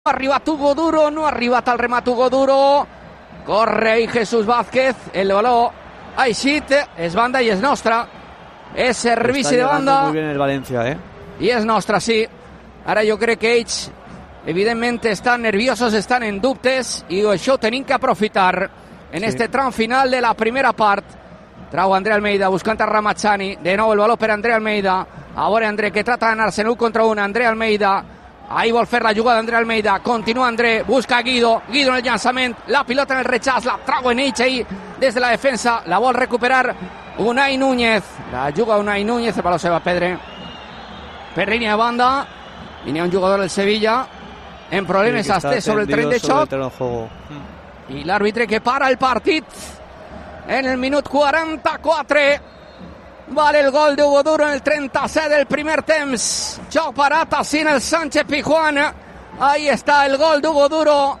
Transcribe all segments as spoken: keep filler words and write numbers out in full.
Ha arribat Hugo Duro, no ha arribat el remat Hugo Duro. Corre ahí Jesús Vázquez, el baló ha eixit, és banda i és nostra. És servici de banda. Muy bien el Valencia, eh? I és nostra, sí. Ara jo crec que ells, evidentment, estan nerviosos, estan en dubtes, i això ho tenim que aprofitar en sí. este tram final de la primera part. Trau André Almeida buscant a Ramazzani. De nou el baló per André Almeida. A veure André, que trata d'anar-se un contra un. André Almeida. Ahí vol fer la jugada André Almeida. Continua André, busca Guido. Guido en el llançament, la pilota en el rechaç, la trau en ells ahí des de la defensa. La vol recuperar Unai Núñez. La juga Unai Núñez, el baló se va a perdre per línia de banda. I n'hi ha un jugador del Sevilla en problemes sí, hasta sobre el tren de xoc. I l'àrbitre que para el partit en el minut quaranta-quatre. Vale el gol de Hugo Duro en el trenta-set del primer temps. Joc parat así en el Sánchez Pizjuán. Ahí está el gol de Hugo Duro.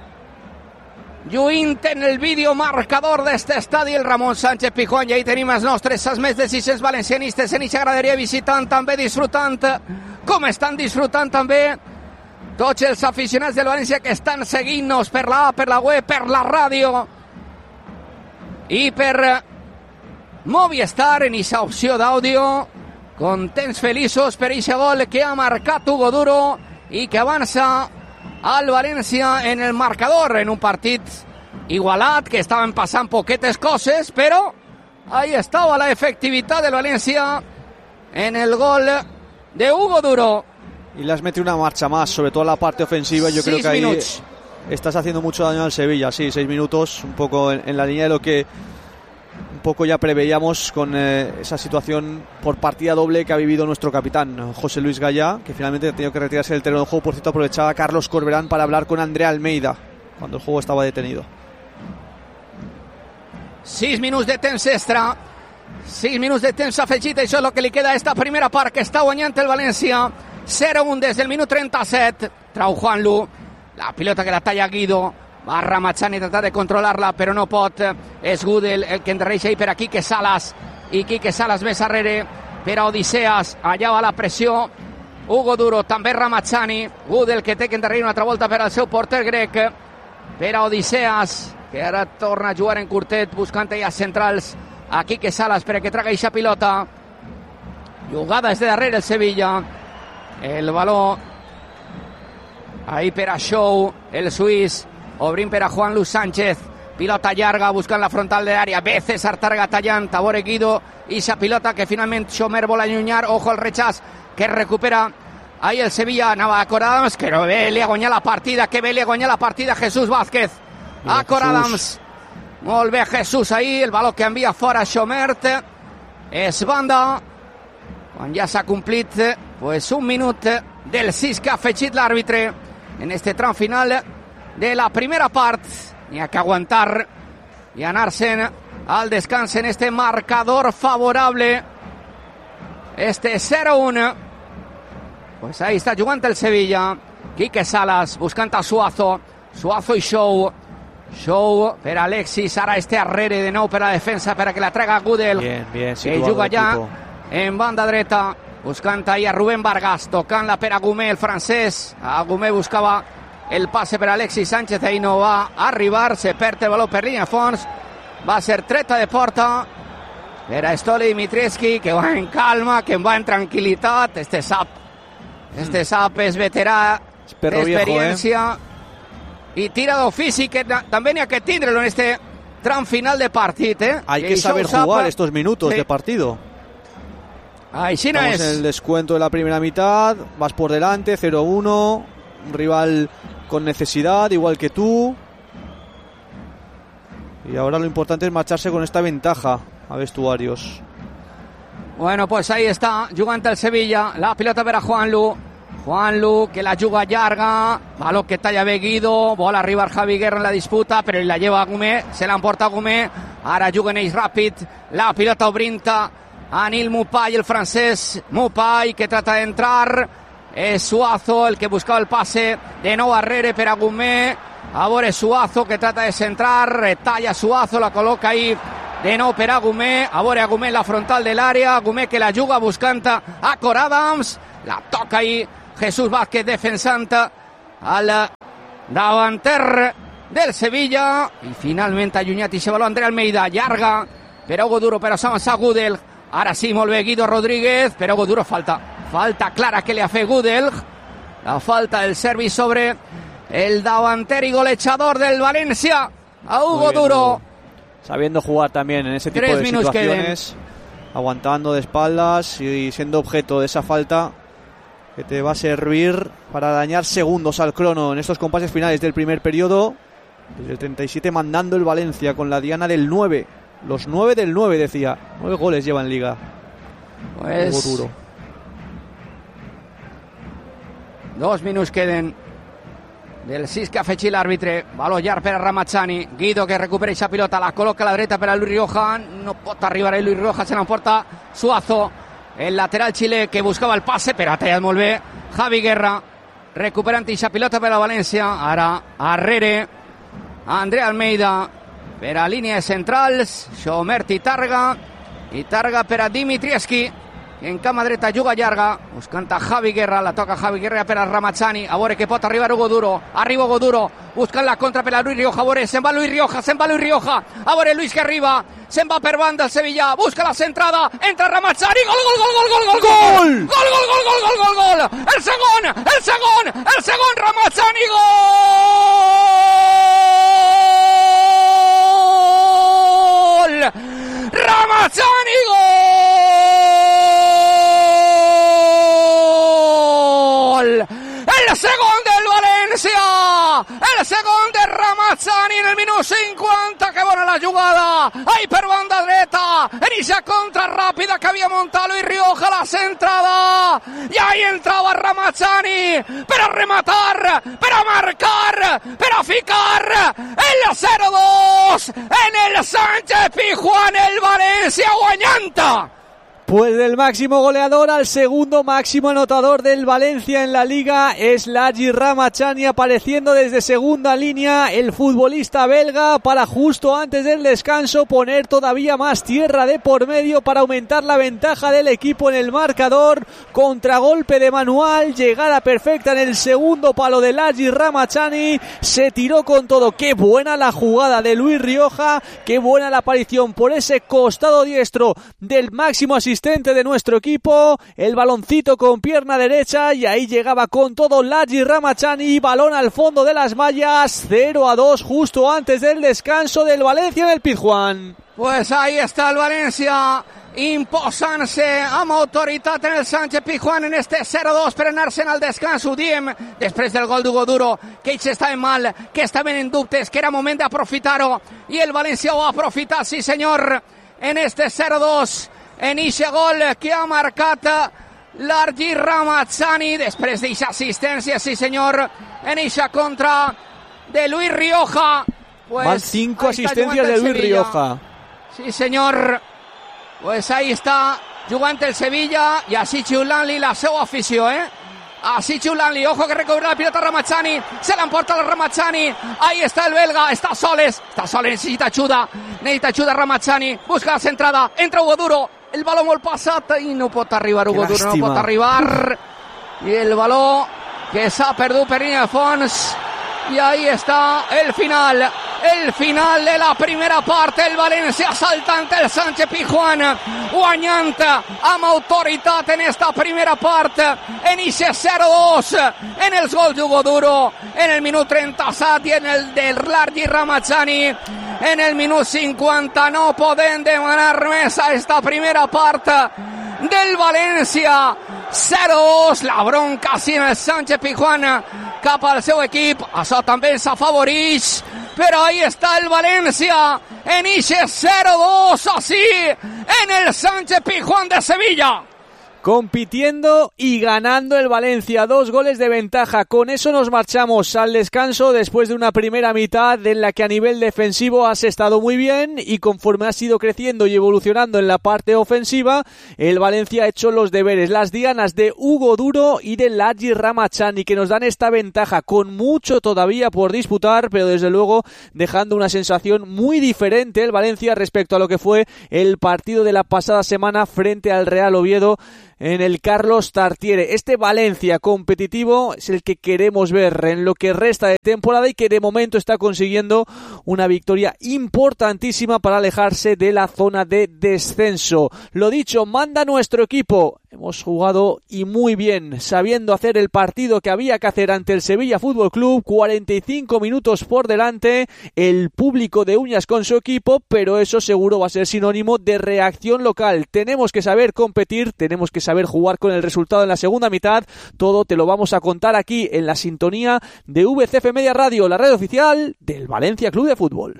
Lluint en el vídeo marcador d'este estadi el Ramon Sánchez Pizjuán. I ahí tenim els nostres, els més de sis-cents valencianistes en eixa graderia visitant, també disfrutant, com estan disfrutant també tots els aficionats del València que estan seguint-nos per la A, per la web, per la ràdio i per Movistar en esa opció d'àudio. Contents, feliços per eixe gol que ha marcat Hugo Duro i que avança al València en el marcador, en un partit igualat, que estaven passant poquetes coses, però ahí estava la efectivitat del València en el gol de Hugo Duro. Y le has metido una marcha más, sobre todo en la parte ofensiva. Yo creo que ahí minutos. Estás haciendo mucho daño al Sevilla. Sí, seis minutos, un poco en, en la línea de lo que un poco ya preveíamos con eh, esa situación por partida doble que ha vivido nuestro capitán José Luis Gallá, que finalmente ha tenido que retirarse del terreno de juego. Por cierto, aprovechaba a Carlos Corberán para hablar con André Almeida cuando el juego estaba detenido. Sis minuts de temps extra, sis minuts de temps afegit. Això és el que li queda a esta primera part, que està guanyant el València zero un des del minut trenta-set. Trau Juanlu, la pilota que la talla Guido. Va Ramazzani a tratar de controlar-la, però no pot. És Gudel el que endarreix ahí per a Quique Salas. I Quique Salas més arrere per a Odiseas. Allà va la pressió. Hugo Duro, també Ramazzani. Gudel que té que endarrerir una altra volta per al seu porter grec. Per a Odiseas, que ara torna a jugar en curtet, buscant allà centrals a Quique Salas per a que traga eixa pilota. Jugada des de darrere el Sevilla. El baló ahí per a Show, el suís. Obrint per a Juan Luis Sánchez. Pilota llarga buscant la frontal de l'àrea. Ve César Targa tallant. A veure Guido. I esa pilota que finalment Xomer vol allunyar. Ojo al rechaç que recupera ahí el Sevilla. Anava a Coradams, que bé li ha guanyat la partida. Que bé li ha guanyat la partida Jesús Vázquez. A Coradams. Molt bé Jesús ahí. El baló que envia fora Xomert. És banda. Quan ja s'ha complit pues un minut del sis que ha afegit l'àrbitre en este tram final de la primera part. N'hi ha que aguantar i anar-se'n al descans en este marcador favorable. Este zero uno. Pues ahí està jugant el Sevilla. Quique Salas buscant a Suazo. Suazo i Show. Show per Alexis. Ara este arrere de nou per a la defensa per a que la traga Gudel. Bien, bien, que juga ja en banda dreta. Buscant ahí a Rubén Vargas. Tocant-la per a Gumé, el francès. A Gumé buscava el passe per Alexis Sánchez, ahí no va a arribar, se perd el baló per línia de fons, va ser treta de porta per a Stoli Dimitrievski, que va en calma, que va en tranquil·litat. Este sap, este sap és veterà d'experiència eh? I tira d'ofici, que també n'hi ha que tindre-lo en este tram final de partit. Eh? Hay que saber jugar estos minutos de partido. Així no és. En el descuento de la primera mitad, vas por delante, cero uno, un rival con necesidad, igual que tú. Y ahora lo importante es marcharse con esta ventaja a vestuarios. Bueno, pues ahí está, jugant el Sevilla. La pilota per a Juanlu. Juanlu, que la juga llarga. Baló que talla bé Guido. Vol arribar Javi Guerra en la disputa, però la lleva Gumé. Se l'emporta Gumé. Ara juguen ells ràpid. La pilota obrinta a Nil Mupai, el francès. Mupai, que trata d'entrar. És Suazo el que buscava el passe de nou arrere per a Gumé. A veure Suazo que trata de centrar, retalla Suazo, la col·loca ahí de nou per a Gumé. A veure a Gumé en la frontal de l'àrea. Gumé que la juga buscant a Cor Adams. La toca ahí Jesús Vázquez defensant al davanter del Sevilla. Y finalmente allunyat i se baló André Almeida. Llarga per Hugo Duro, però s'avança Gudel. Ara sí, molt bé Guido Rodríguez, però Hugo Duro falta. Falta clara que le ha fet Gudel. La falta del servi sobre el davanter y golechador del Valencia, a Hugo Duro. Sabiendo jugar también en ese tipo Tres de situaciones, queden. Aguantando de espaldas y siendo objeto de esa falta que te va a servir para dañar segundos al crono en estos compases finales del primer periodo. Desde el treinta y siete mandando el Valencia con la diana del nueve. Los nueve del nueve, decía. Nueve goles lleva en Liga. Pues... Hugo Duro. Dos minuts queden del sis que ha fet l'àrbitre. Baló llarg per a Ramazzani. Guido que recupera aquesta pilota, la col·loca a la dreta per a Luis Rioja. No pot arribar a Luis Rioja, se l'emporta Suazo, el lateral xilè que buscava el passe, però ha tallat molt bé Javi Guerra, recuperant aquesta pilota per a València. Ara arrere André Almeida per a línies centrals, Xomert i Targa, i Targa per a Dimitrievski, que en cama dreta juga llarga, buscant a Javi Guerra, la toca Javi Guerra per a Ramazzani, a veure que pot arribar Hugo Duro, arriba Hugo Duro, buscant la contra per a Luis Rioja, a veure, se'n va Luis Rioja, se'n va Luis Rioja, a veure Luis que arriba, se'n va per banda el Sevilla, busca la centrada, entra Ramazzani, gol, gol, gol, gol, gol, gol, gol, gol, gol, gol, gol, gol, gol, gol, gol, el segon, el segon, el segon, Ramazzani, gol, Ramazzani, gol, el segon del València, el segon de Ramazzani en el minut cinquanta, que bona la jugada, ahí per banda dreta, en esa contra ràpida que havia muntat Luis Rioja, la centrada, i ahí entrava Ramazzani per a rematar, per a marcar, per a ficar el cero dos en el Sánchez Pizjuán, el València guanyant. Pues del máximo goleador al segundo máximo anotador del Valencia en la Liga es Larry Ramazzani, apareciendo desde segunda línea el futbolista belga para justo antes del descanso poner todavía más tierra de por medio para aumentar la ventaja del equipo en el marcador. Contragolpe de Manual, llegada perfecta en el segundo palo de Larry Ramazzani, se tiró con todo. Qué buena la jugada de Luis Rioja, qué buena la aparición por ese costado diestro del máximo asistente de nuestro equipo, el baloncito con pierna derecha y ahí llegaba con todo Larry Ramazzani, balón al fondo de las mallas, cero a dos justo antes del descanso del Valencia en el Pizjuán. Pues ahí está el Valencia imposant-se amb autoritat en el Sánchez Pizjuán en este cero dos per anar-se al descans. Ho diem després del gol d'Hugo Duro, que ells estaven mal, que estaven en dubtes, que era moment d'aprofitar-ho, i el València ho ha aprofitat, sí senyor, en este cero dos. En ese gol que ha marcat Larry Ramazzani després d'aquesta assistència, sí senyor, en esa contra de Luis Rioja. Pues van cinco asistencias de Luis Sevilla. Rioja. Sí senyor, pues ahí está jugant el Sevilla i així xiulant-li la seva afició, eh? Así Chulanli, ojo que recobra la pilota Ramazzani, se la emporta la Ramazzani, ahí está el belga, está soles, está soles, necesita ayuda, necesita ayuda Ramazzani, busca la centrada, entra Hugo Duro, el balón molt passat i no pot arribar Hugo Duro, no pot arribar, i el balón que s'ha perdut per línia de fons, y ahí está el final, el final de la primera parte. El Valencia saltant el Sánchez Pizjuán, guanyant amb autoritat en esta primera part, en ese cero dos, en els gols d'Hugo Duro, en el minut trenta-set i en el del Larry Ramazzani en el minut cinquanta. No podem demanar més a esta primera part del València. Cero dos, la bronca sí en el Sánchez Pizjuán cap al seu equip, això també ens afavoreix, però ahí está el Valencia en ese cero dos, así en el Sánchez Pizjuán de Sevilla. Compitiendo y ganando el Valencia, dos goles de ventaja. Con eso nos marchamos al descanso después de una primera mitad en la que a nivel defensivo has estado muy bien y conforme has ido creciendo y evolucionando en la parte ofensiva, el Valencia ha hecho los deberes, las dianas de Hugo Duro y de Larry Ramazzani, que nos dan esta ventaja con mucho todavía por disputar, pero desde luego dejando una sensación muy diferente el Valencia respecto a lo que fue el partido de la pasada semana frente al Real Oviedo en el Carlos Tartiere. Este Valencia competitivo es el que queremos ver en lo que resta de temporada y que de momento está consiguiendo una victoria importantísima para alejarse de la zona de descenso. Lo dicho, manda nuestro equipo. Hemos jugado y muy bien, sabiendo hacer el partido que había que hacer ante el Sevilla Fútbol Club. cuarenta y cinco minutos por delante, el público de uñas con su equipo, pero eso seguro va a ser sinónimo de reacción local. Tenemos que saber competir, tenemos que saber jugar con el resultado en la segunda mitad. Todo te lo vamos a contar aquí en la sintonía de V C F Media Radio, la red oficial del Valencia Club de Fútbol.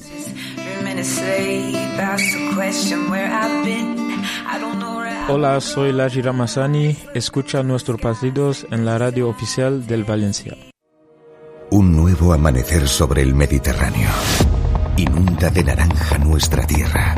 Hola, soy Larry Ramazani. Escucha nuestros partidos en la radio oficial del Valencia. Un nuevo amanecer sobre el Mediterráneo inunda de naranja nuestra tierra,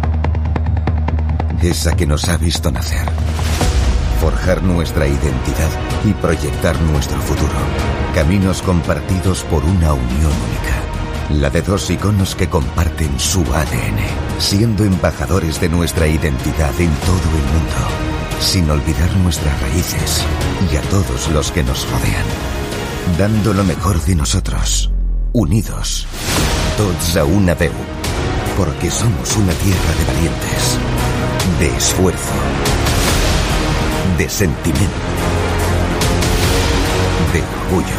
esa que nos ha visto nacer, forjar nuestra identidad y proyectar nuestro futuro. Caminos compartidos por una unión única, la de dos iconos que comparten su A D N, siendo embajadores de nuestra identidad en todo el mundo, sin olvidar nuestras raíces y a todos los que nos rodean, dando lo mejor de nosotros, unidos, tots a una veu, porque somos una tierra de valientes, de esfuerzo, de sentimiento, de orgullo.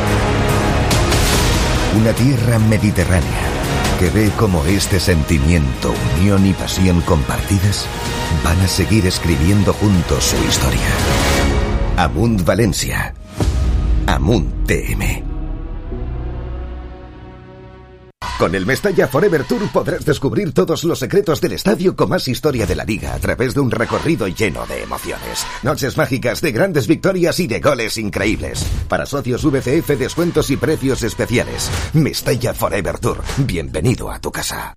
Una tierra mediterránea que ve cómo este sentimiento, unión y pasión compartidas van a seguir escribiendo juntos su historia. Amunt Valencia. Amunt T M. Con el Mestalla Forever Tour podrás descubrir todos los secretos del estadio con más historia de la liga a través de un recorrido lleno de emociones. Noches mágicas de grandes victorias y de goles increíbles. Para socios V C F, descuentos y precios especiales. Mestalla Forever Tour. Bienvenido a tu casa.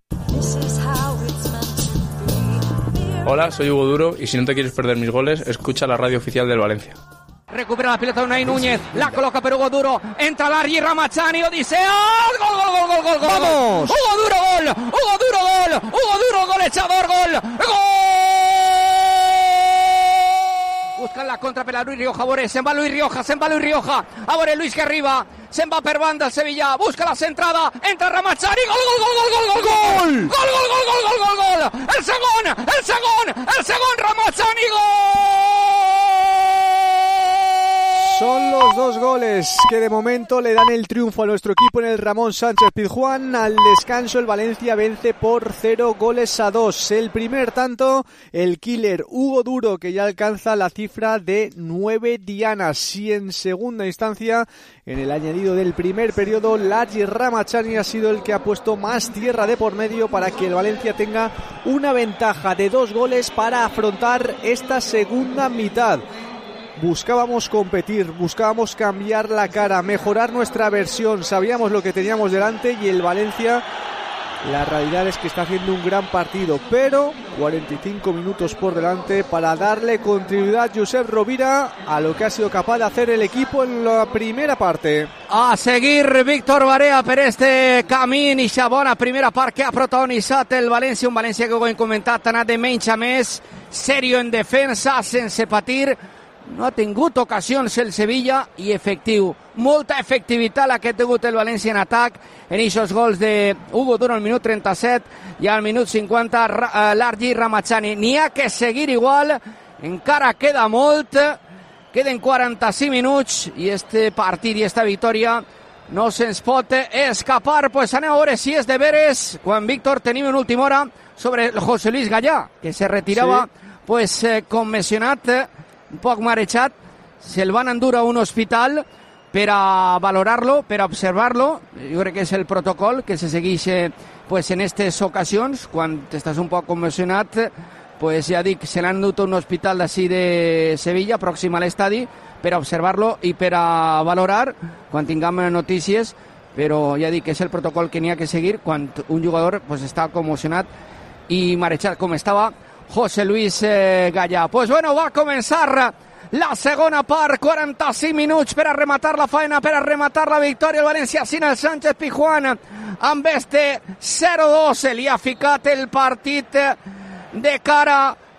Hola, soy Hugo Duro y si no te quieres perder mis goles, escucha la radio oficial del Valencia. Recupera la pelota Unai Núñez, la coloca per Hugo Duro, entra Larry Ramazani, Odisea, gol, gol, gol, gol, gol, gol. ¡Vamos! Hugo Duro, gol, Hugo Duro, gol, Hugo Duro, gol echador, gol, gol. Buscan la contra per la Luis Rioja, Bore, se'n va Luis Rioja, se'n va Luis Rioja, a Bore Luis que arriba, se'n va per banda el Sevilla, busca la centrada, entra Ramazani, gol, gol, gol, gol, gol, gol, gol, gol, gol, gol, gol, gol, gol, gol, el segon, el segon, el segon Ramazani, gol. Son los dos goles que de momento le dan el triunfo a nuestro equipo en el Ramón Sánchez Pizjuán. Al descanso el Valencia vence por cero goles a dos. El primer tanto, el killer Hugo Duro, que ya alcanza la cifra de nueve dianas. Y en segunda instancia, en el añadido del primer periodo, Larry Ramazani ha sido el que ha puesto más tierra de por medio para que el Valencia tenga una ventaja de dos goles para afrontar esta segunda mitad. Buscábamos competir, buscábamos cambiar la cara, mejorar nuestra versión, sabíamos lo que teníamos delante y el Valencia, la realidad es que está haciendo un gran partido, pero cuarenta y cinco minutos por delante para darle continuidad Josep Rovira a lo que ha sido capaz de hacer el equipo en la primera parte. A seguir Víctor Barea per este camí i bona primera part que ha protagonitzat el València, un València que ho hem comentat, ha anat de menys a més, serio en defensa, sense patir. No ha tingut ocasions el Sevilla i efectiu. Molta efectivitat la que ha tingut el València en atac en aquests gols de Hugo Duro al minut trenta-set i al minut cinquanta Larry Ramazani. N'hi ha que seguir igual, encara queda molt, queden quaranta-cinc minuts i este partit i esta victòria no se'ns pot escapar. Pues anem a veure si és de veres quan Víctor tenim en última hora sobre el José Luis Gallà, que se retirava sí. pues eh, conmocionat, un poc marejat, se'l van endur a un hospital per a valorar-lo, per a observar-lo. Jo crec que és el protocol que se segueix eh, pues, en aquestes ocasions, quan estàs un poc conmocionat, pues ja dic, se l'han dut a un hospital d'ací de Sevilla, pròxim a l'estadi, per a observar-lo i per a valorar quan tinguem notícies, però ja dic que és el protocol que n'hi ha que seguir quan un jugador pues, està conmocionat i marejat com estava José Luis eh, Gallà. Pues bueno, va a comenzar la segona part, quaranta-cinc minuts per a rematar la faena, per a rematar la victòria. El València sin el Sánchez Pizjuán amb este zero dos. Se li ha ficat el partit de cara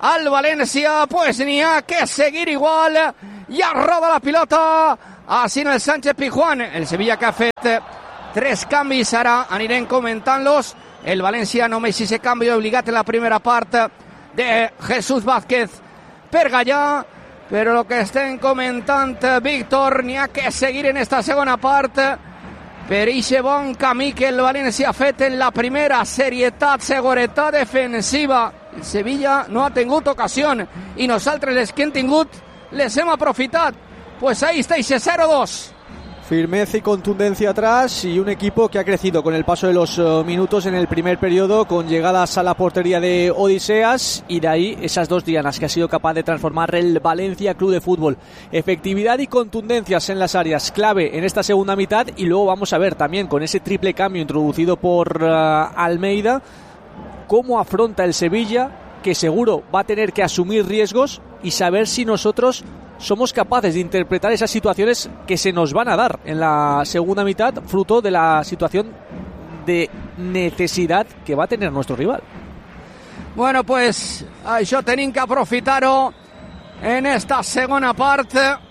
al Valencia, pues n'hi ha que seguir igual. Ja roda la pilota així en el Sánchez Pizjuán. El Sevilla que ha fet tres canvis, ara anirem comentant-los. El València només sis canvi obligat en la primera part de Jesús Vázquez per Gallà, però el que estem comentant, Víctor, n'hi ha que seguir en esta segona part per ixe bon camí que el València ha fet en la primera. Serietat, seguretat defensiva. El Sevilla no ha tingut ocasió i nosaltres les que hem tingut les hem aprofitat. Pues ahí está ese cero dos. Firmeza y contundencia atrás, y un equipo que ha crecido con el paso de los uh, minutos en el primer periodo, con llegadas a la portería de Odiseas, y de ahí esas dos dianas que ha sido capaz de transformar el Valencia Club de Fútbol. Efectividad y contundencias en las áreas clave en esta segunda mitad, y luego vamos a ver también con ese triple cambio introducido por uh, Almeida cómo afronta el Sevilla, que seguro va a tener que asumir riesgos, y saber si nosotros somos capaces de interpretar esas situaciones que se nos van a dar en la segunda mitad, fruto de la situación de necesidad que va a tener nuestro rival. Bueno, pues això tenim que aprofitar-ho en esta segona part,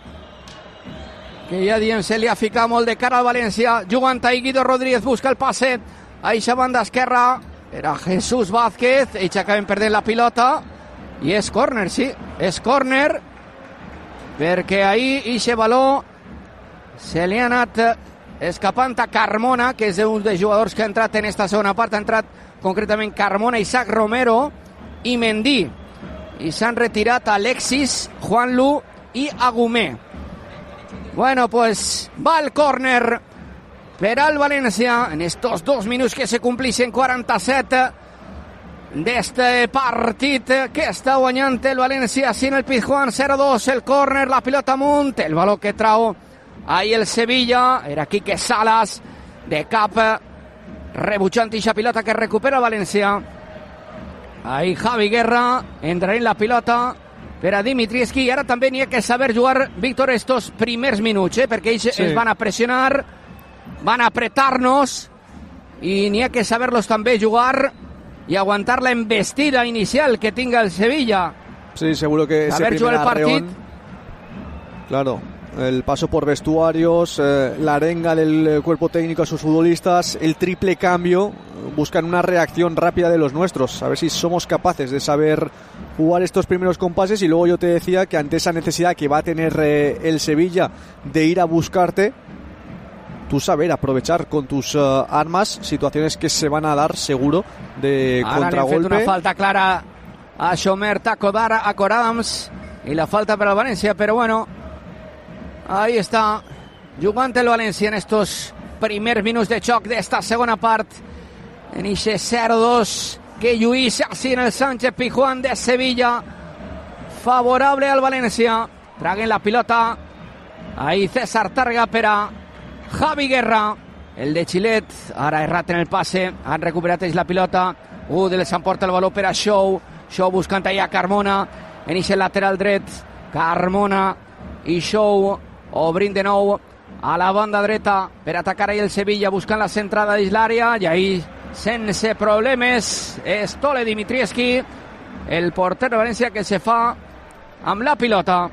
que ja diem se li ha ficat molt de cara al València. Jugant ahí, Guido Rodríguez busca el passe a eixa banda esquerra, era Jesús Vázquez, ells acaben perdent la pilota i és córner, sí, és córner, perquè ahir ixe baló se li ha anat escapant a Carmona, que és un dels jugadors que ha entrat en esta segona part. Ha entrat concretament Carmona, Isaac Romero i Mendy, i s'han retirat Alexis, Juanlu i Agumé. Bueno, pues va el córner per al València en estos dos minuts que se complixen quaranta-set d'este partit que està guanyant el València sin el Pizjuán. Zero dos, el córner, la pilota amunt, el baló que trau ahí el Sevilla, era Quique Salas de cap, rebutjant ixa pilota que recupera València. Ahí Javi Guerra entra en la pilota per a Dimitrievski, i ara també n'hi ha que saber jugar, Víctor, estos primers minuts, eh? perquè ells sí. es van a pressionar, van a apretar-nos, i n'hi ha que saber-los també jugar y aguantar la embestida inicial que tenga el Sevilla. Sí, seguro que ese primer arreón, claro, el paso por vestuarios, eh, la arenga del cuerpo técnico a sus futbolistas, el triple cambio, buscan una reacción rápida de los nuestros, a ver si somos capaces de saber jugar estos primeros compases. Y luego yo te decía que ante esa necesidad que va a tener eh, el Sevilla de ir a buscarte, tú saber aprovechar con tus uh, armas situaciones que se van a dar seguro de Ara contragolpe. Ara una falta clara a Shomer Takodara, a Coradams, y la falta para el Valencia, pero bueno, ahí está jugant el Valencia en estos primers minuts de xoc d'esta segona part, en ese cero dos que lluís así en el Sánchez Pizjuán de Sevilla, favorable al Valencia. Traguen la pilota ahí César Targa per a Javi Guerra, el de Xilet, ara errat en el passe, han recuperat ells la pilota, Udel s'emporta el baló per a Show, Show buscant allà Carmona, en eixe lateral dret, Carmona i Show, obrint de nou a la banda dreta per atacar ahí el Sevilla, buscant la centrada dins l'àrea, i ahí, sense problemes, és Tole Dimitrievski, el porter de València, que se fa amb la pilota.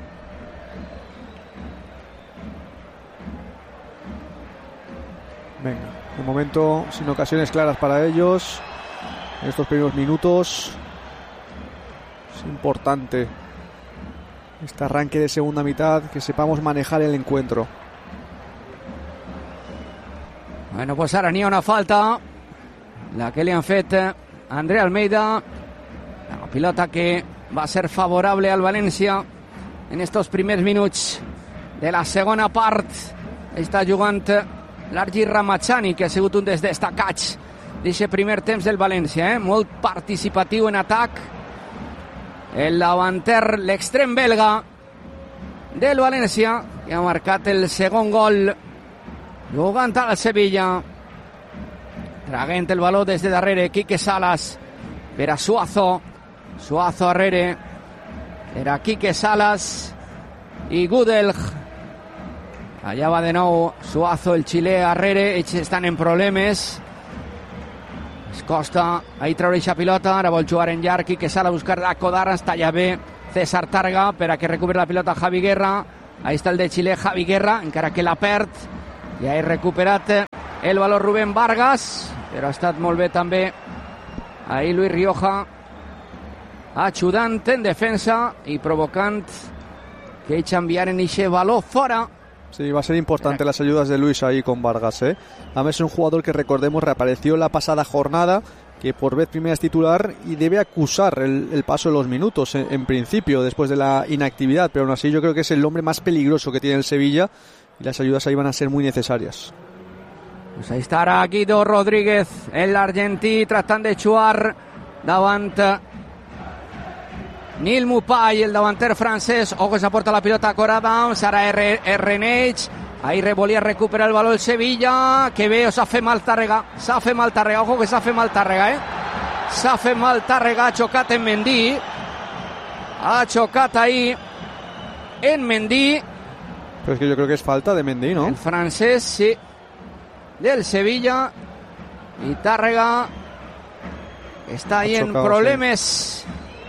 Venga, un momento sin ocasiones claras para ellos en estos primeros minutos. Es importante este arranque de segunda mitad, que sepamos manejar el encuentro. Bueno, pues ara n'hi ha una falta, la que li han fet André Almeida, la pilota que va ser favorable al València en estos primers minuts de la segona part. Està jugant l'Argi Ramachani, que ha sigut un dels destacats d'aquest primer temps del València, eh? molt participatiu en atac, el davanter, l'extrem belga del València, que ha marcat el segon gol jugant al Sevilla. Traguent el baló des de darrere, Quique Salas per a Suazo, Suazo darrere per a Quique Salas i Gudelj. Allà va de nou Suazo, el xilè, darrere, ells estan en problemes. es costa ahir treure aquesta pilota, ara vol jugar en llarg i que s'ha de buscar a Codar, està ja bé César Targa per a que recuperi la pilota Javi Guerra. Ahí està el de Xile, Javi Guerra, encara que la perd. Ja he recuperat el valor Rubén Vargas, però ha estat molt bé també ahí Luis Rioja, ajudant en defensa i provocant que ells enviaren ese valor fora. Sí, va a ser importante las ayudas de Luis ahí con Vargas, ¿eh? Además es un jugador que, recordemos, reapareció la pasada jornada, que por vez primera es titular y debe acusar el, el paso de los minutos en, en principio, después de la inactividad, pero aún así yo creo que es el hombre más peligroso que tiene el Sevilla y las ayudas ahí van a ser muy necesarias. Pues ahí estarà Guido Rodríguez, l'argentí, tractant de jugar davant Nil Mupai, el davanter francès. Ojo, s'aporta la pilota a Coradams, ara Reneix. Ahí volia recuperar el valor el Sevilla, que bé, s'ha fet mal Tàrrega, s'ha fet mal Tàrrega, ojo que s'ha fet mal Tàrrega, eh? S'ha fet mal Tàrrega, ha xocat en Mendy, ha xocat ahí en Mendy. Pero es que yo creo que es falta de Mendy, ¿no? El francés, sí, del Sevilla, y Tàrrega està ahí en problemes. Sí.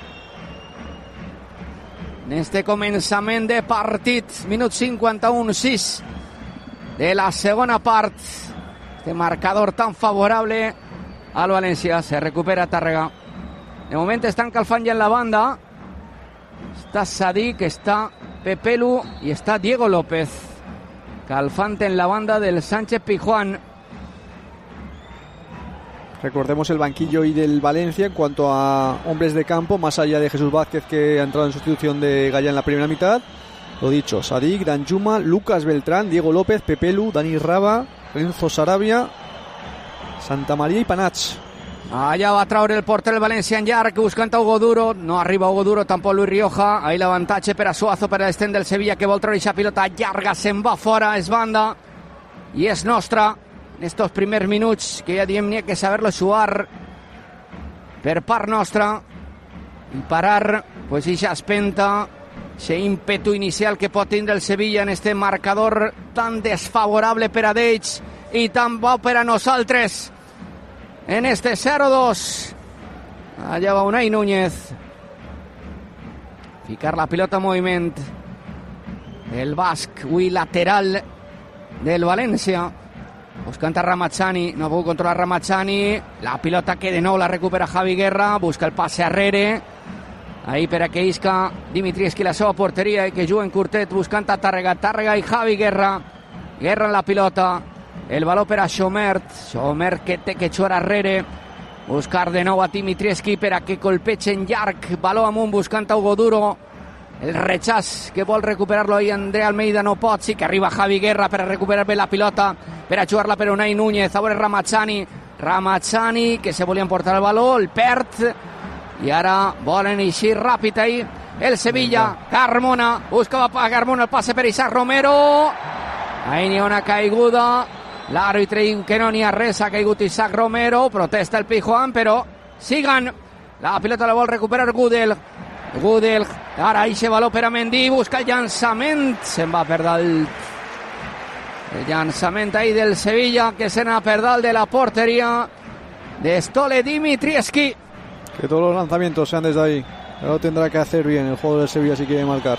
En este començament de partit, minut cinquanta-un sis de la segona part, este marcador tan favorable al València. Se recupera Tàrrega. De moment estan calfant ja en la banda. Està Sadik, està Pepelu i està Diego López calfant en la banda del Sánchez Pizjuán. Recordemos el banquillo y del Valencia en cuanto a hombres de campo, más allá de Jesús Vázquez, que ha entrado en sustitución de Gaya en la primera mitad. Lo dicho, Sadik, Danjuma, Lucas Beltrán, Diego López, Pepelu, Dani Raba, Renzo Sarabia, Santa María y Panach. Allà va traure el porter del València en llarg, buscant a Hugo Duro. No arriba Hugo Duro, tampoc Luis Rioja. Ahí l'avantatge per a Suazo, per a l'estén del Sevilla, que vol treure aquesta pilota llarga, se'n va fora, és banda i és nostra. En estos primers minuts, que ja diem n'hi ha que saber-lo jugar per part nostra i parar pues eixa espenta, eixe ímpetu inicial que pot tindre el Sevilla en este marcador tan desfavorable per a d'ells i tan bo per a nosaltres en este cero dos. Allà va Unai Núñez, ficar la pilota en moviment, el basc, avui lateral del València, buscant a Ramazzani, no ha pogut controlar Ramazzani, la pilota que de nou la recupera Javi Guerra, busca el passe arrere, ahí per a que isca Dimitrievski la seva porteria i que juguen curtet buscant a Tàrrega, Tàrrega i Javi Guerra, Guerra en la pilota, el valor per a Xomert, Xomert que té que jugar arrere, buscar de nou a Dimitrievski per a que colpegen llarg, valor amunt buscant a Hugo Duro, el rechaç que vol recuperar-lo ahí André Almeida no pot, sí que arriba Javi Guerra per a recuperar bé la pilota, per a jugar-la per Unai Núñez, a veure Ramazzani, Ramazzani que se volia emportar el valor, el perd, i ara volen eixir ràpid ahí el Sevilla, Carmona, buscava a Carmona el passe per Isaac Romero, ahí n'hi ha una caiguda, l'àrbitre diu que no n'hi ha res, ha caigut Isaac Romero, protesta el Pizjuán, però sigan, la pilota la vol recuperar Gudel, Gudel, ara eixe valor per a Mendy, busca el llançament, se'n va per dalt el llançament ahí del Sevilla, que se n'ha per dalt de la porteria de Stole Dimitrievski. Que todos los lanzamientos sean desde ahí, lo tendrá que hacer bien el juego del Sevilla si quiere marcar.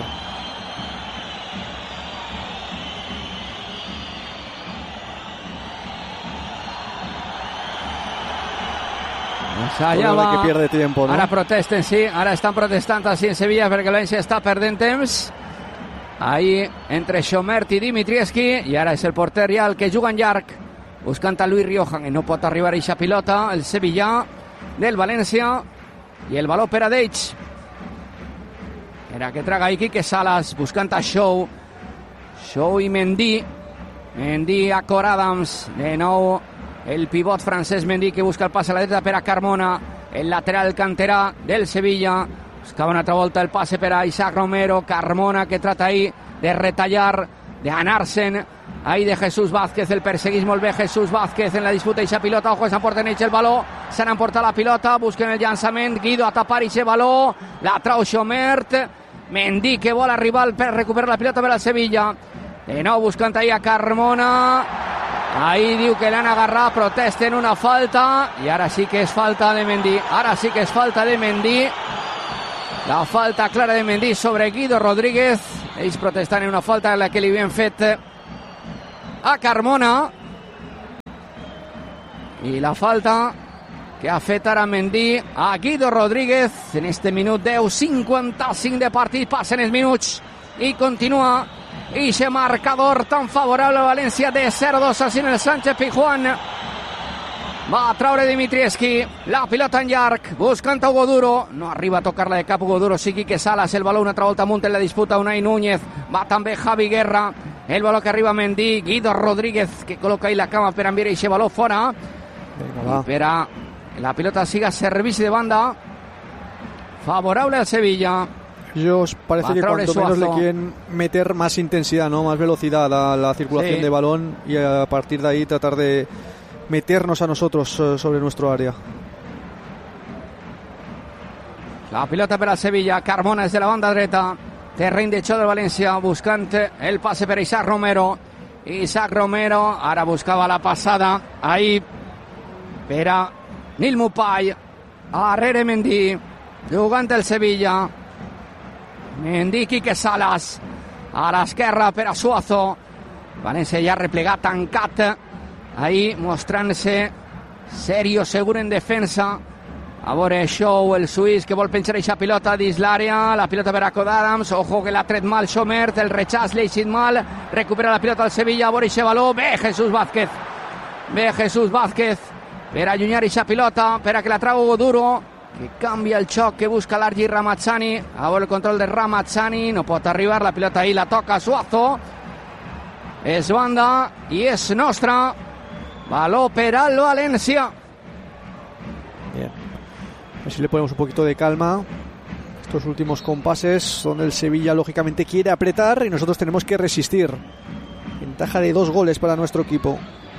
Allà va, que pierde tiempo, ¿no? Ara protesten, sí, ara estan protestant així en Sevilla perquè el València està perdent temps. Ahí entre Xomert i Dimitrievski, i ara és el porter ja el que juga en llarg, buscant a Luis Rioja, que no pot arribar a eixa pilota, el Sevilla del València, i el valor per a d'ells. Era que traga Quique Salas, buscant a Show, Show i Mendy, Mendy a Cor Adams, de nou el pivot francès Mendy que busca el passe a la dreta per a Carmona, el lateral canterà del Sevilla, buscava una altra volta el passe per a Isaac Romero, Carmona que trata ahí de retallar, de anar-se'n, ahí de Jesús Vázquez, el perseguís molt bé Jesús Vázquez en la disputa eixa pilota, ojo, s'emporten ells el valor, s'han emportat la pilota, busquen el llançament, Guido a tapar eixe valor, la trau Xomert, Mendy que vol arribar per recuperar la pilota per al Sevilla, de nou buscant ahí a Carmona, Ahí diu que l'han agarrat, protesten una falta, i ara sí que és falta de Mendy, ara sí que és falta de Mendy, la falta clara de Mendy sobre Guido Rodríguez, ells protestant en una falta la que li havien fet a Carmona, i la falta que ha fet ara Mendy a Guido Rodríguez en este minut deu cinquanta-cinc de partit. Passen els minuts i continua ixe marcador tan favorable a València de zero dos així en el Sánchez Pizjuán. Va a traure Dimitrievski, la pilota en llarg, buscant a Hugo Duro, no arriba a tocar-la de cap Hugo Duro, sí Quique Salas, el baló una altra volta amunt en la disputa, Unai Núñez, va també Javi Guerra, el baló que arriba a Mendy, Guido Rodríguez que col·loca ahí la cama per enviar ixe baló fora. Venga, per a la pilota siga a servici de banda favorable al Sevilla. Ellos parece que cuanto menos le quieren meter más intensidad, ¿no? Más velocidad a la, la circulación sí. de balón, y a partir de ahí tratar de meternos a nosotros uh, sobre nuestro área. La pilota per al Sevilla, Carmona des de la banda dreta, terreny de xoc del València, buscant el passe per Isaac Romero. Isaac Romero ara buscava la passada ahí per a Nil Mupai, arrere Mendy, jugant el Sevilla. Mendy, Quique Salas, a l'esquerra per a Suazo. València ja replegat, tancat, ahí mostrant-se serio, segur en defensa. A veure Shaw, el suís, que vol penjar eixa pilota dins l'àrea, la pilota per a Cod Adams, ojo que l'ha tret mal Somert, el rechaç l'ha eixit mal, recupera la pilota al Sevilla, a veure eixe baló, bé Jesús Vázquez, bé Jesús Vázquez, per allunyar eixa pilota, per a que la trau Hugo Duro, que canvia el xoc, que busca l'Argi Ramazzani, a veure el control de Ramazzani, no pot arribar, la pilota ahí la toca Suazo, és banda i és nostra, baló per al València. Bien, a ver si le ponemos un poquito de calma estos últimos compases donde el Sevilla lógicamente quiere apretar y nosotros tenemos que resistir. Ventaja de dos goles para nuestro equipo.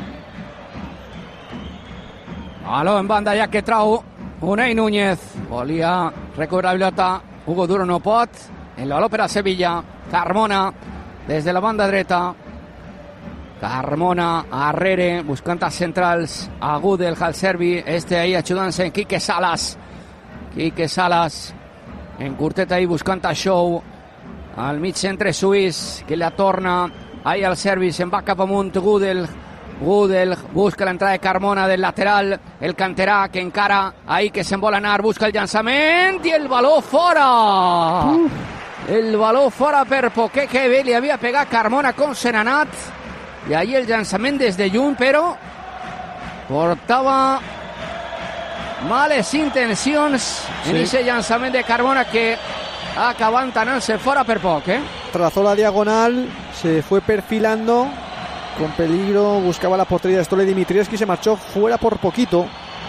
Baló en banda ja que trau Unai Núñez, volia recuperar la pilota, Hugo Duro no pot, el baló per a Sevilla, Carmona des de la banda dreta, Carmona arrere, buscant a centrals, a Gudel, al servi, este ahí ajudant-se en Quique Salas, Quique Salas, en curtet ahí buscant a Shaw, al mig centre suís, que la torna ahí al servi, se'n va cap amunt Gudel, Gudel busca l'entrada de Carmona del lateral, el canterà que encara ahí que se'n vol anar, busca el llançament i el baló fora. Uh. El baló fora per poquet, que bé li havia pegat Carmona com se n'ha anat, i ahí el llançament des de lluny, però portava males intencions sí. en ese llançament de Carmona que acabant anant-se fora per poc, eh? Trazó la diagonal, se fue perfilando con peligro, buscaba la portería de Stole Dimitrievski, se marchó fuera por poquito.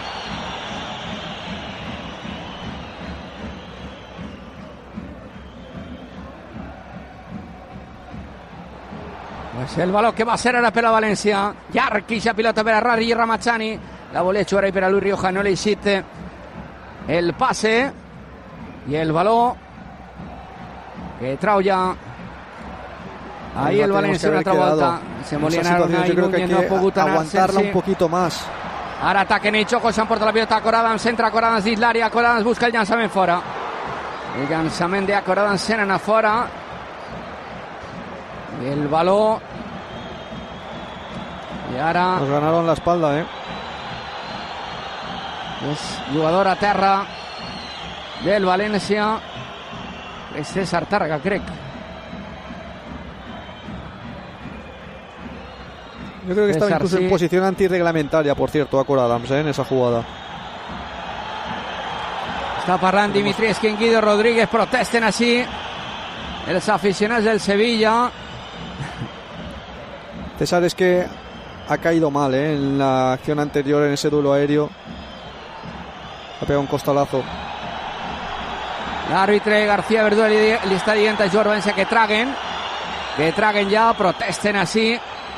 Pues el baló que va a ser ara per a València, llarg ixa pilota per a Rari Ramazzani, la volia jugar ahí per a Luis Rioja, no li eixit el passe i el baló que trau ja ahí el València una altra volta, se volia anar una i Núñez no ha pogut anar, aguantarla un poquito más. Ara ataquen ells, ojo, s'emporta la pilota a Cod Adams, centra Cod Adams dins l'àrea, Cod Adams busca el llançament fora, el llançament de Cod Adams se n'anà fora, el baló i ara nos ganaron la espalda, eh és jugador a terra del València, és César Tàrrega, crec. Yo creo que estaba César, incluso sí. en posición antirreglamentaria, por cierto, a Cod Adams, ¿eh? en esa jugada. Està parlant Dimitrievski en Guido Rodríguez, protesten així els aficionats del Sevilla. César es que ha caído mal ¿eh? en la acción anterior, en ese duelo aéreo. Ha pegado un costalazo. L'àrbitre García Verdú li, li està dient a Joan València que traguen, que traguen ja, protesten així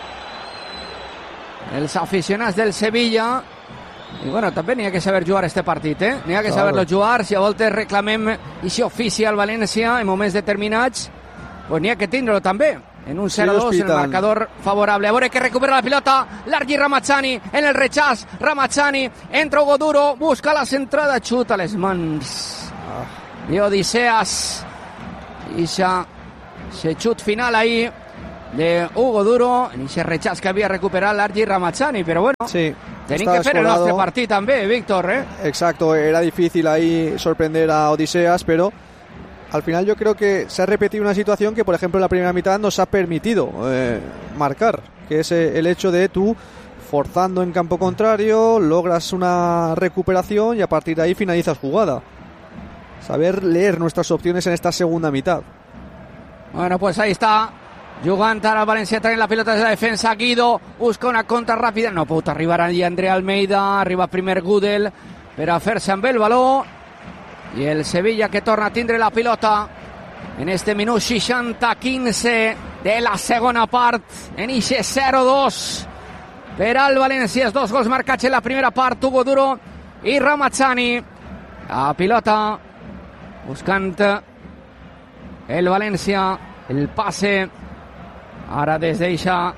els aficionats del Sevilla. I bueno, també n'hi ha que saber jugar este partit, eh? N'hi ha que claro. saber-lo jugar. Si a voltes reclamem i si oficia al València en moments determinats, pues n'hi ha que tindre-lo també. en un cero dos, sí, en el marcador favorable. Ahora que recupera la pilota Largi Ramazzani en el rechaz. Ramazzani, entra Hugo Duro, busca la centrada, chuta les mans ah. de Odiseas y ya se chut final ahí de Hugo Duro y se rechaz que había recuperat Largi Ramazzani, però bueno, sí, tenim que fer el nostre partit també, Víctor, eh? Exacto, era difícil ahí sorprender a Odiseas, pero al final yo creo que se ha repetido una situación que, por ejemplo, en la primera mitad nos ha permitido eh, marcar, que es el hecho de tú forzando en campo contrario, logras una recuperación y a partir de ahí finalizas jugada. Saber leer nuestras opciones en esta segunda mitad. Bueno, pues ahí está, jugant ara el València, traient la pilota de la defensa. Guido busca una contra ràpida, no pot arribar allí André Almeida, arriba primer Gudel per a fer-se amb el baló. I el Sevilla que torna a tindre la pilota en este minut seixanta quinze de la segona part, en ixe zero dos per al València. Els dos gols marcats en la primera part, Hugo Duro i Ramazzani. La pilota buscant el València, el passe ara des d'eixa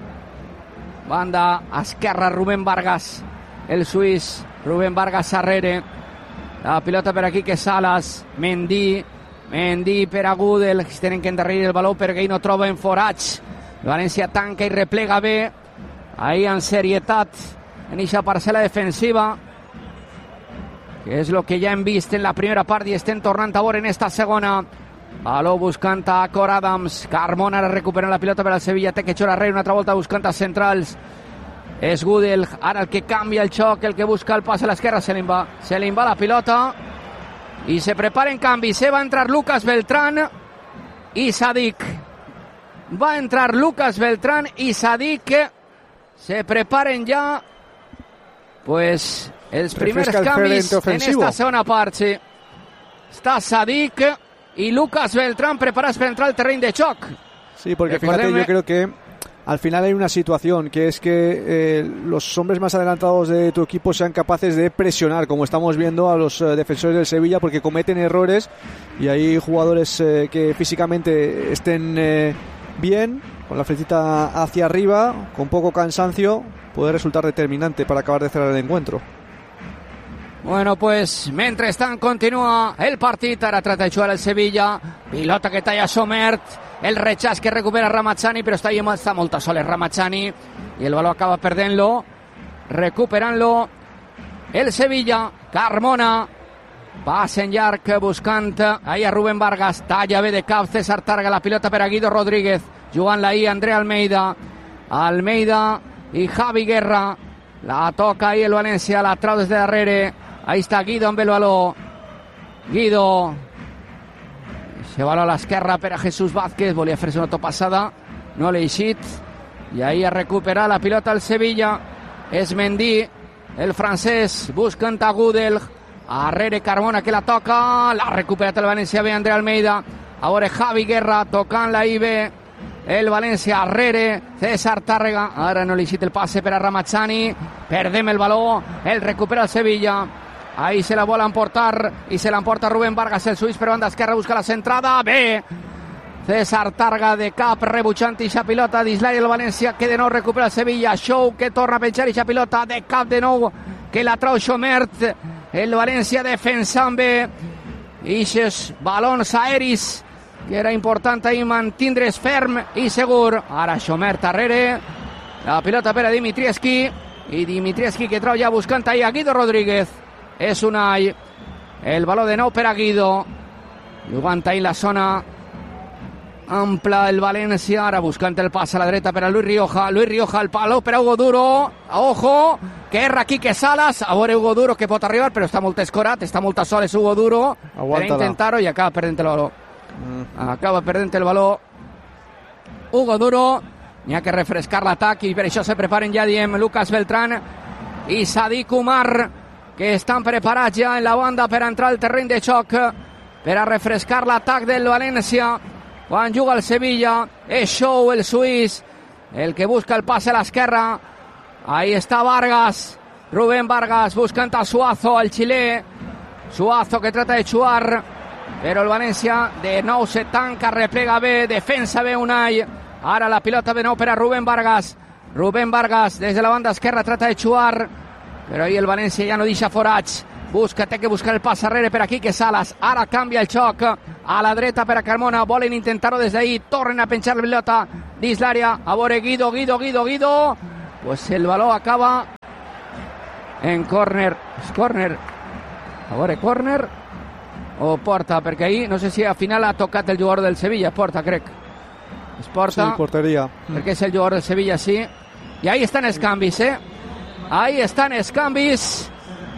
banda esquerra, Rubén Vargas, el suís Rubén Vargas darrere. La pilota per aquí que Salas, Mendy, Mendy per a Gudel, que tenen que endarrerir el baló perquè ell no troba en forats. València tanca i replega bé, ahí en serietat, en eixa parcel·la defensiva, que és el que ja hem vist en la primera part i estem tornant a veure en esta segona. Baló buscant a Cor Adams, Carmona ara recuperant la pilota per al Sevilla, té que eixir arrere, una altra volta buscant a centrals. És Gudel, ara el que canvia el xoc, el que busca el pas a l'esquerra, se li va, se li va la pilota i se prepara en canvi, se va entrar Lucas Beltrán i Sadik. Va entrar Lucas Beltrán i Sadik, se preparen ja pues els primers canvis en esta segona part. Sí. Està Sadik y Lucas Beltrán preparados para entrar al terreno de choc. Sí, porque fíjate, yo creo que al final hay una situación que es que eh, los hombres más adelantados de tu equipo sean capaces de presionar, como estamos viendo a los eh, defensores del Sevilla, porque cometen errores y hay jugadores eh, que físicamente estén eh, bien, con la flechita hacia arriba, con poco cansancio, puede resultar determinante para acabar de cerrar el encuentro. Bueno, pues mentrestant continua el partit, ara trata de jugar el Sevilla, pilota que talla Somert, el rechaz que recupera Ramazzani, però està, està molt a soles Ramazzani i el baló acaba perdent-lo, recuperant-lo el Sevilla. Carmona passa en llarg buscant ahí a Rubén Vargas, talla bé de cap César Targa, la pilota per a Guido Rodríguez, jugant-la ahí André Almeida, Almeida i Javi Guerra, la toca ahí el València, la trau des de darrere. Ahí està Guido amb el baló. Guido. Se baló a l'esquerra per a Jesús Vázquez. Volia fer-se una topassada. No l'ha eixit. I ahí a recuperar la pilota al Sevilla. És Mendy, el francès, buscant a Gudel. Arrere Carmona que la toca. L'ha recuperat el València bé André Almeida. A veure Javi Guerra tocant-la ahí bé. El València arrere, César Tàrrega, ara no li cita el passe per a Ramazzani, perdem el baló, el recupera el Sevilla, ahí se la vol emportar i se l'emporta Rubén Vargas, el suís per banda esquerra, busca la centrada, bé, César Targa de cap, rebutjant ixa pilota d'Islai el València, que de nou recupera el Sevilla, Show que torna a penjar ixa pilota de cap de nou, que la trau Xomert, el València defensant bé, ixes balons aeris, que era important ahí mantindre's ferm i segur. Ara Xomert darrere, la pilota per a Dimitrievski, i Dimitrievski que trau ja buscant ahí a Guido Rodríguez. És Unai, el baló de nou per a Guido, jugant ahí la zona ampla el València, ara buscant el pas a la dreta per a Luis Rioja, Luis Rioja el palo per a Hugo Duro, ojo, que erra Quique Salas, a veure Hugo Duro que pot arribar, però està molt escorat, està molt a soles Hugo Duro, per intentar-ho i acaba perdent el baló. Acaba perdent el baló Hugo Duro, n'hi ha que refrescar l'atac i per això se preparen ja, diem, Lucas Beltrán i Sadik Umar, que estan preparats ja en la banda per entrar al terreny de xoc, per a refrescar l'atac del València quan juga el Sevilla. És Show, el suís, el que busca el passe a l'esquerra. Ahí està Vargas, Rubén Vargas buscant a Suazo, el xilè, Suazo que trata de xuar, però el València de nou se tanca, replega bé, defensa bé Unai, Ara la pilota de nou per a Rubén Vargas. Rubén Vargas des de la banda esquerra trata de xuar, però ahí el València ja no deixa forats. Busca, té que buscar el pas arrere per aquí que Salas. Ara canvia el xoc a la dreta per a Carmona. Volen intentar-ho des d'ahí. Tornen a penjar la pilota dins l'àrea. A veure Guido, Guido, Guido, Guido. Pues el baló acaba en córner. És córner. A veure, córner o porta, perquè ahí no sé si al final ha tocat el jugador del Sevilla. Porta, crec. Es porta. Sí, porteria. Perquè és el jugador del Sevilla, sí. I ahí estan els canvis, eh? Ahí estan els canvis.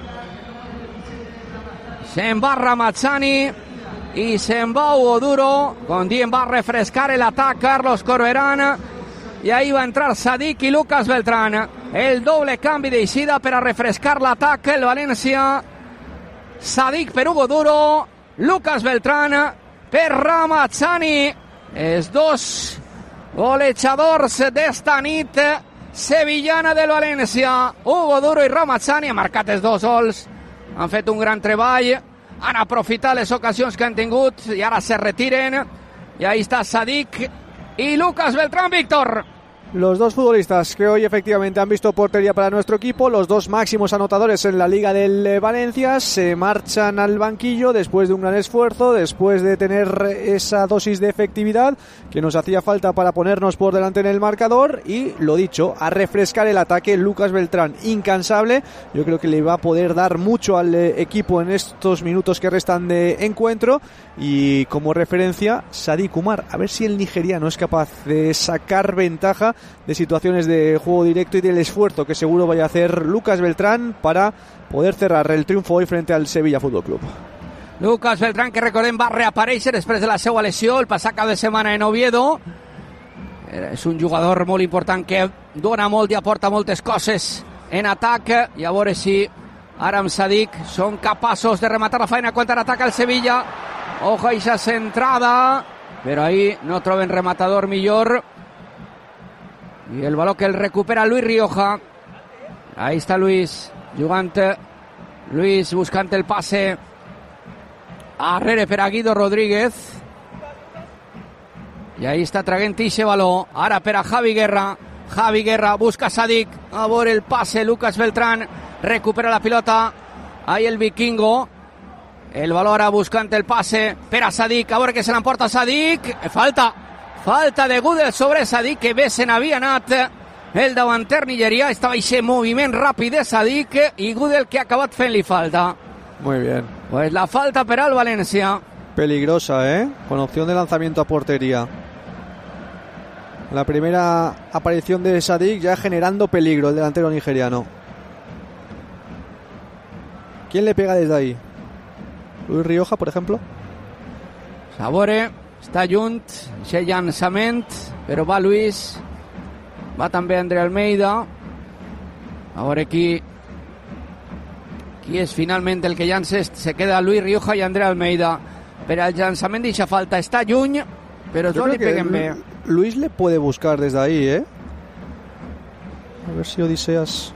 Se'n va Ramazzani i se'n va Hugo Duro. Condien va refrescar el atac Carlos Corberán. Y ahí va a entrar Sadik y Lucas Beltrán. El doble canvi d'eixida per a refrescar l'atac el València. Sadik per Hugo Duro, Lucas Beltrán per Ramazzani. Els dos golejadors d'esta nit sevillana del València. Hugo Duro i Ramazzani han marcat els dos gols. Han fet un gran treball. Han aprofitat les ocasions que han tingut i ara se retiren. Y ahí está Sadik y Lucas Beltrán, Víctor. Los dos futbolistas que hoy efectivamente han visto portería para nuestro equipo, los dos máximos anotadores en la Liga del Valencia, se marchan al banquillo después de un gran esfuerzo, después de tener esa dosis de efectividad que nos hacía falta para ponernos por delante en el marcador. Y lo dicho, a refrescar el ataque. Lucas Beltrán, incansable, yo creo que le va a poder dar mucho al equipo en estos minutos que restan de encuentro. Y como referencia, Sadik Umar, a ver si el nigeriano es capaz de sacar ventaja de situaciones de juego directo y del esfuerzo que seguro vaya a hacer Lucas Beltrán para poder cerrar el triunfo hoy frente al Sevilla Fútbol Club. Lucas Beltrán, que recordem va reaparèixer després de la seva lesió el passat cap de setmana en Oviedo. És un jugador molt important que dona molt i aporta moltes coses en atac, i a veure si ara amb Sadik són capaços de rematar la feina quan ataca el Sevilla. Ojo a esa centrada, però ahí no troben rematador millor. Y el balón que el recupera Luis Rioja. Ahí está Luis jugant. Luis buscant el pase arrere per a Guido Rodríguez. Y ahí está traguent ese balón. Ara per a Javi Guerra. Javi Guerra busca a Sadik. A veure el pase. Lucas Beltrán recupera la pilota. Ahí el vikingo. El balón ahora buscant el pase per a Sadik. A veure que se l'emporta Sadik. Falta. Falta de Gudel sobre Sadik, que bé se n'havia anat el davanter nigerià. Estava aquest moviment ràpid de Sadik i Gudel que ha acabat fent-li falta. Muy bien. Pues la falta per al València. Peligrosa, ¿eh? Con opción de lanzamiento a portería. La primera aparición de Sadik ya generando peligro, el delantero nigeriano. ¿Quién le pega desde ahí? Luis Rioja, por ejemplo. Sabore. Està junt, aquest llançament, però va Luis, va també André Almeida. A veure qui, qui és finalment el que llança. Se queda Luis Rioja i André Almeida. Però el llançament deixa falta, està lluny, però no li peguen bé. Luis le puede buscar desde ahí, ¿eh? A ver si Odiseas...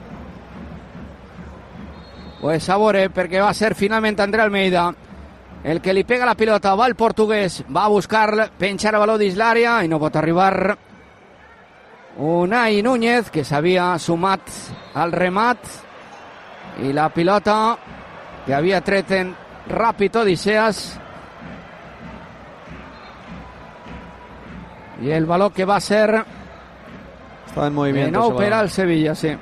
Pues a veure, perquè va ser finalment André Almeida el que li pega la pilota. Va el portuguès, va a buscar penjar el baló dins l'àrea i no pot arribar Unai Núñez, que s'havia sumat al remat, i la pilota que havia tret en ràpid Odiseas, i el baló que va ser estava en moviment de nou per al Sevilla, sí.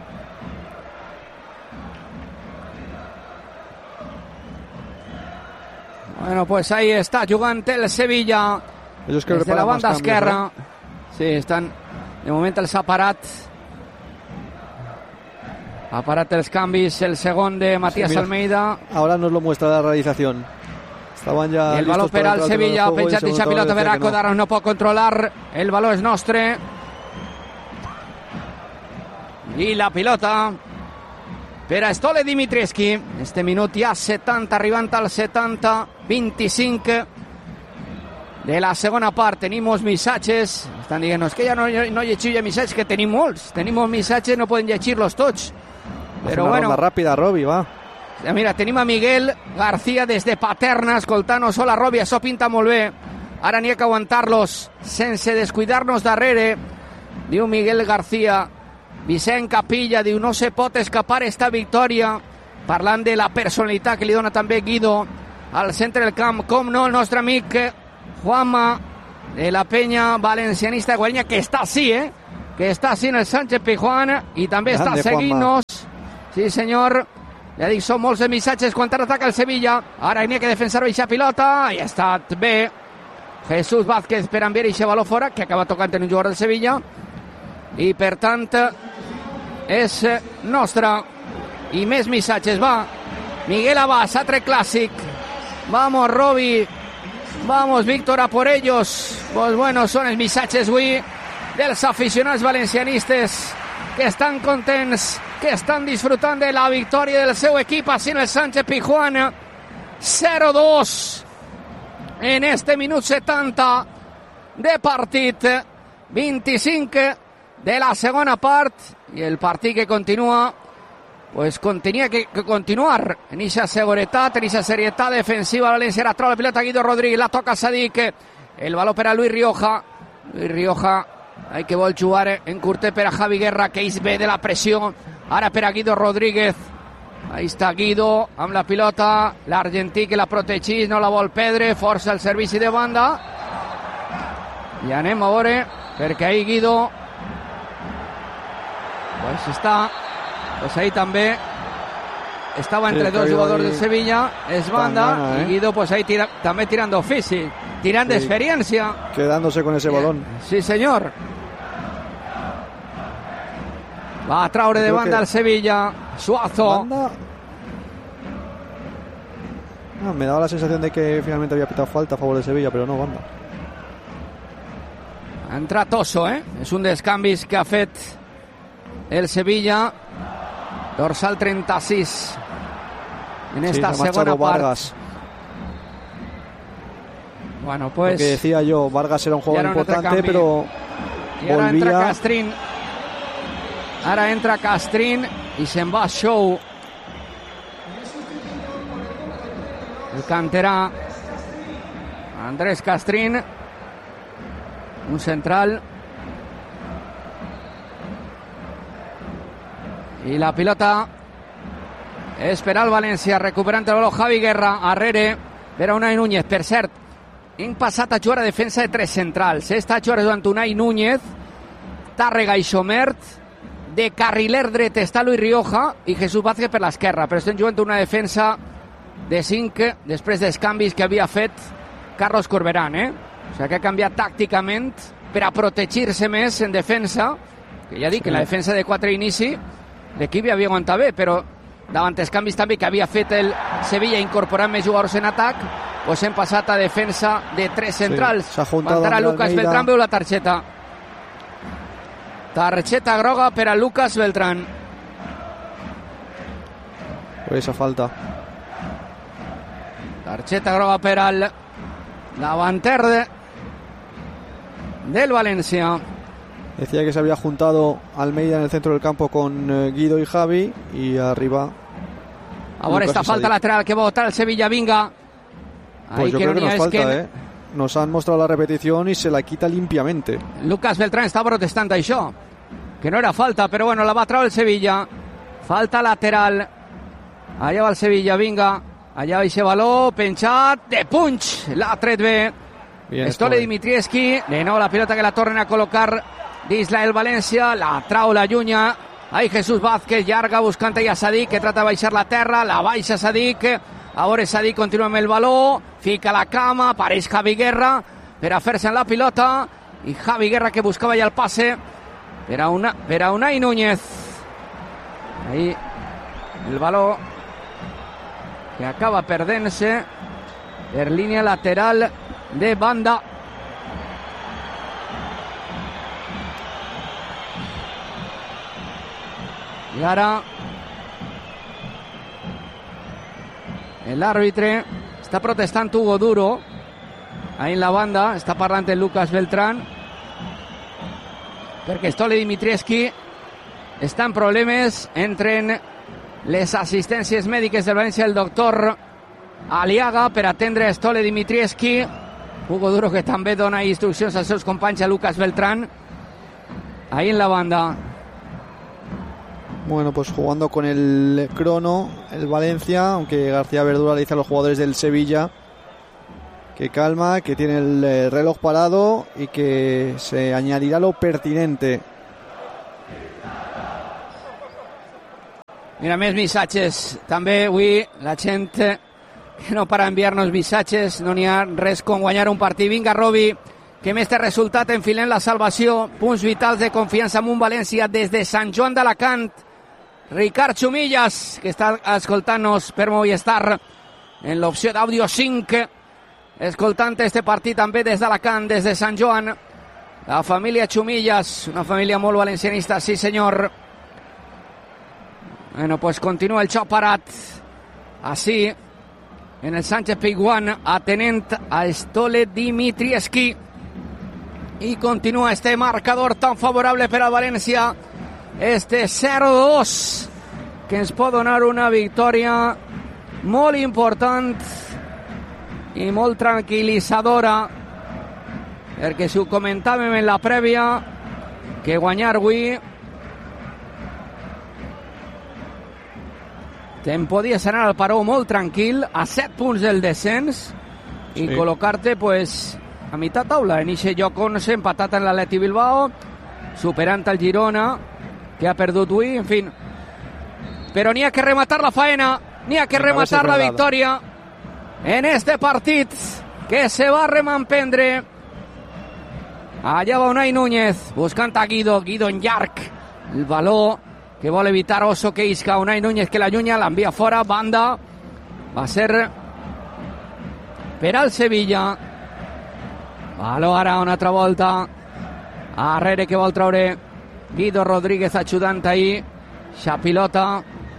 Bueno, pues ahí está jugant el Sevilla Ellos que des de la banda cambios, esquerra. ¿eh? Sí, estan... De moment els ha parat. Ha parat els canvis, el segon de Matías sí, Almeida. Ahora nos lo muestra la realización. Estaban ya y el balón per al Sevilla, penjat aquesta pilota, Veraco no. no pot controlar. El baló és nostre. I la pilota per a Stole Dimitrievski. Este minut ja setanta, arribant al setanta, vint-i-cinc de la segona part. Tenim molts missatges. Estan dient-nos que ja no, no llegiu ja missatges, que tenim molts. Tenim molts missatges, no podem llegir-los tots. Però una bueno. Ronda ràpida, Robi, va. Mira, tenim a Miguel García des de Paterna escoltant-nos. Hola, Robi, això pinta molt bé. Ara n'hi ha que aguantar-los sense descuidar-nos darrere, diu Miguel García. Vicent Capilla diu no se pot escapar esta victòria, parlant de la personalitat que li dona també Guido al centre del camp, com no el nostre amic Juanma de la penya valencianista de Guareña, que està així, eh? que està així en el Sánchez Pizjuán i també Grande, està seguint-nos. Sí, senyor. Ja dic, són molts de missatges quan ataca el Sevilla. Ara n'hi ha que defensar aquesta pilota. I ha estat bé Jesús Vázquez per enviar aquest baló fora, que acaba tocant en un jugador del Sevilla. I per tant és nostra. I més missatges, va. Miguel Abas, altre clàssic. Vamos, Robi. Vamos, Víctor, a por ellos. Pues bueno, són els missatges avui dels aficionats valencianistes que estan contents, que estan disfrutant de la victòria del seu equip així en el Sánchez Pizjuán. zero dos en este minut setanta de partit, vint-i-cinc de la segona part, i el partit que continua, pues tenia que, que continuar en aquesta seguretat, en aquesta serietat defensiva. València ara troba la pilota Guido Rodríguez, la toca Sadik, el baló per a Luis Rioja. Luis Rioja, hay que vol jugar en curtet per a Javi Guerra, que és bé de la pressió. Ara per a Guido Rodríguez. Ahí està Guido amb la pilota, l'argentí que la protegís, no la vol perdre, força el servici de banda. I anem a veure, perquè ahí Guido pues està, pues ahí també estava entre sí, dos jugadors del Sevilla, es banda, gana, ¿eh? Y Guido pues ahí tira, també tirando físic, tirando sí, experiencia. Quedándose con ese balón. Sí, señor. Va a traure de banda al Sevilla. Suazo. ¿Banda? No, me daba la sensación de que finalmente había pitado falta a favor de Sevilla, pero no, banda. Entra Tosso, eh? És un dels canvis que ha fet el Sevilla. Dorsal treinta-sis en esta sí, segona part. Vargas. Bueno, pues lo que decía yo, Vargas era un jugador importante, pero y ahora volvía... entra Castrín. Ara entra Castrín i se'n va Show. El canterà Andrés Castrín, un central. I la pilota és per al València, recuperant el baló Javi Guerra, arrere per a Unai Núñez. Per cert, hem passat a jugar a defensa de tres centrals. Està jugant davant Unai Núñez, Tàrrega i Xomert. De carriler dret està Luis Rioja i Jesús Vázquez per l'esquerra, però estem jugant una defensa de cinc després dels canvis que havia fet Carlos Corberán, eh? O sigui que ha canviat tàcticament per a protegir-se més en defensa, que ja dic que en la defensa de quatre inici l'equip ja havia aguantat bé, però davant els canvis també que havia fet el Sevilla incorporant més jugadors en atac, doncs hem passat a defensa de tres centrals. Sí, Mantarà Lucas Beltrán, veu la targeta. Tarjeta groga per a Lucas Beltrán. Esa falta. Tarjeta groga per al davanter de, del Valencia. Decía que se había juntado Almeida en el centro del campo con eh, Guido y Javi, y arriba ahora esta falta lateral que va a botar el Sevilla. Vinga. Pues yo creo que nos falta, que... eh nos han mostrado la repetición y se la quita limpiamente. Lucas Beltrán està protestant això, que no era falta, però bueno, la va treure el Sevilla. Falta lateral. Allà va el Sevilla, vinga. Allà va aquest baló, penjat, de punch, l'ha tret bé. Stole Dimitrievski, de nou la pilota que la tornen a col·locar d'Israel València, la trau, la llunya. Ahí Jesús Vázquez, llarga, buscant a Sadik, que trata de baixar la terra, la baixa Sadik. Ahora Sadik continua amb el baló, fica la cama, apareix Javi Guerra per a fer-se en la pilota, i Javi Guerra que buscava ja el passe per a, una, per a Unai Núñez. Ahí el baló que acaba perdent-se per línia lateral de banda. I ara l'àrbitre està protestant, Hugo Duro, ahí en la banda, està parlant de Lucas Beltrán, perquè Stole Dimitrievski està en problemes. Entren les assistències mèdiques del València, el doctor Aliaga, per atendre Stole Dimitrievski, Hugo Duro, que també dona instruccions als seus companys, a Lucas Beltrán, ahí en la banda. Bueno, pues jugando con el crono, el Valencia, aunque García Verdura le dice a los jugadores del Sevilla que calma, que tiene el reloj parado y que se añadirá lo pertinente. Mira, més missatges. També avui la gent que no para enviar-nos missatges, no n'hi ha res com guanyar un partit. Vinga, Robi, que més té resultat, enfilem la salvació, punts vitals de confiança amb un València des de Sant Joan d'Alacant. Ricard Chumillas, que està escoltant-nos per Movistar en l'opció d'àudio cinc, escoltant este partit també des d'Alacant, des de Sant Joan. La família Chumillas, una família molt valencianista, sí senyor. Bueno, pues continua el xoc parat així en el Sánchez Pizjuán, atenent a Stole Dimitrievski, i continua este marcador tan favorable per al València, este zero dos, que ens pot donar una victòria molt important i molt tranquil·litzadora, perquè si ho comentàvem en la prèvia, que guanyar avui te'n podies anar al Paró molt tranquil, a set punts del descens, i sí, col·locar-te pues, a mitad taula, en aquest lloc on s'ha empatat en l'Atleti Bilbao, superant el Girona, que ha perdut avui, en fi. Però n'hi ha que rematar la faena, n'hi ha que rematar la victòria en este partit que se va remampendre. Allà va Unai Núñez, buscant a Guido, Guido en llarg, el baló que vol evitar Oso que isca, Unai Núñez que l'allunya, l'envia fora, banda, va ser per al Sevilla. Baló ara una altra volta, arrere que vol treure Guido Rodríguez ajudant ahí, xa pilota.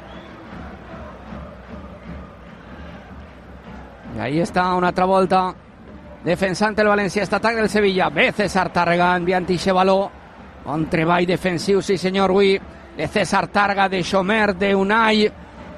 I ahí està una altra volta, defensant el València, este atac del Sevilla. Ve César Tàrrega enviant ixe baló, un treball defensiu, sí senyor, avui, de César Tàrrega, de Xomer, de Unai,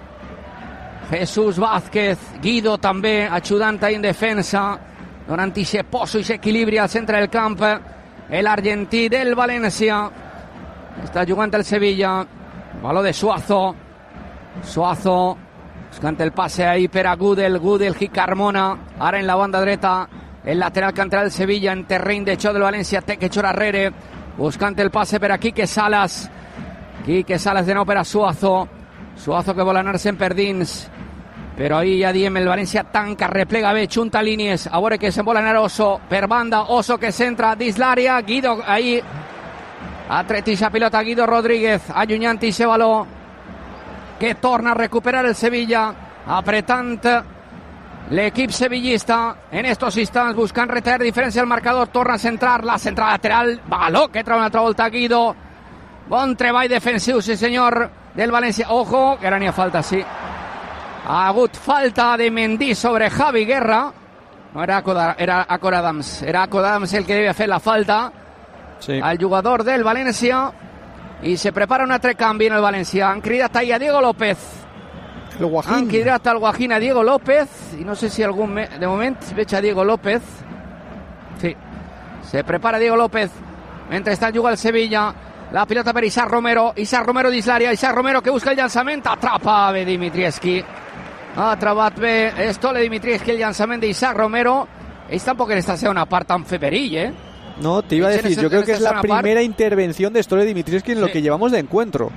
Jesús Vázquez, Guido també ajudant en defensa, donant ixe poso, ixe equilibri al centre del camp, l'argentí del València. Està jugant el Sevilla, baló de Suazo, Suazo buscant el passe ahí per a Gudel, Gudel i Carmona, ara en la banda dreta, el lateral que entra el Sevilla en terreny de xoc del València, té que xor arrere, buscant el passe per a Quique Salas, Quique Salas de nou per a Suazo, Suazo que vol anar-se'n per dins, però ahí ja diem, el València tanca, replega bé, junta línies, a veure que se'n vol anar Oso, per banda, Oso que centra dins l'àrea, Guido ahí, ha tret ixa pilota Guido Rodríguez, allunyant ixe baló, que torna a recuperar el Sevilla, apretant l'equip sevillista en estos instants, buscant retallar diferència al marcador, torna a centrar, la centrada lateral, baló que trau una altra volta Guido, bon treball defensiu, sí senyor, del València, ojo, que ara n'hi ha falta, sí, ha hagut falta de Mendy sobre Javi Guerra, no era Acod, era Acod Adams, era Acod Adams el que devia fer la falta, sí, al jugador del València, i se prepara un altre canvi en el València. Han cridat ahí a Diego López, el Guajín. Han cridat al Guajín a Diego López, i no sé si algun me... de moment veig a Diego López, sí, se prepara Diego López, mentre està juga el Sevilla, la pilota per Isaac Romero, Isaac Romero dins l'àrea, Isaac Romero que busca el llançament, atrapa bé Dimitrievski, ha atrapat bé Stole Dimitrievski el llançament d'Isaac Romero. Ells tampoc en esta segona part tan fer perill, eh? No, te iba a decir, yo creo que es la primera intervención de Stole Dimitrievski en lo que llevamos de encuentro.